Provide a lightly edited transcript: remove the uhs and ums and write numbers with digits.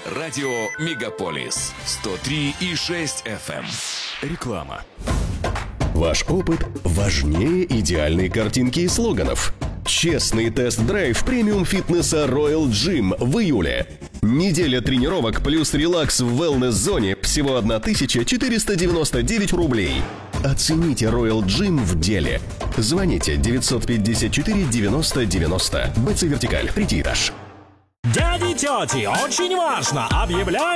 Радио Мегаполис 103,6 FM. Реклама. Ваш опыт важнее идеальной картинки и слоганов. Честный тест-драйв премиум-фитнеса Royal Gym в июле. Неделя тренировок плюс релакс в wellness-зоне всего 1499 рублей. Оцените Royal Gym в деле. Звоните 954 90 90. БЦ Вертикаль, 3 этаж. Дяди, тети, очень важно! Объявляю